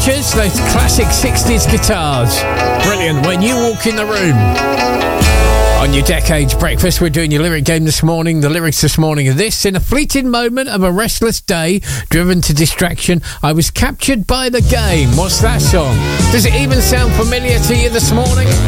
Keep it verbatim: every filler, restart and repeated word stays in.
Richards, those classic sixties guitars. Brilliant. When you walk in the room. On your Decades Breakfast, we're doing your lyric game this morning. The lyrics this morning are this: in a fleeting moment of a restless day, driven to distraction, I was captured by the game. What's that song? Does it even sound familiar to you this morning?